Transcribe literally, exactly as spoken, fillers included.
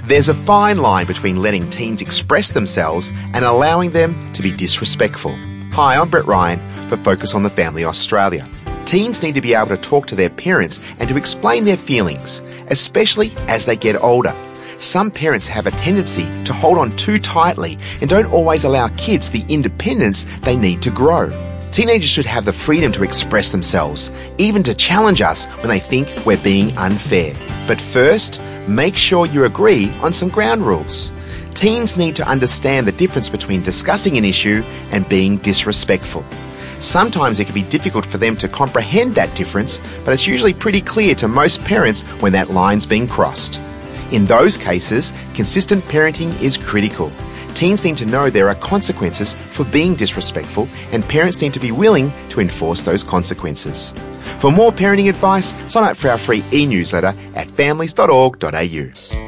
There's a fine line between letting teens express themselves and allowing them to be disrespectful. Hi, I'm Brett Ryan for Focus on the Family Australia. Teens need to be able to talk to their parents and to explain their feelings, especially as they get older. Some parents have a tendency to hold on too tightly and don't always allow kids the independence they need to grow. Teenagers should have the freedom to express themselves, even to challenge us when they think we're being unfair. But first, make sure you agree on some ground rules. Teens need to understand the difference between discussing an issue and being disrespectful. Sometimes it can be difficult for them to comprehend that difference, but it's usually pretty clear to most parents when that line's been crossed. In those cases, consistent parenting is critical. Teens need to know there are consequences for being disrespectful, and parents need to be willing to enforce those consequences. For more parenting advice, sign up for our free e-newsletter at families dot org dot a u.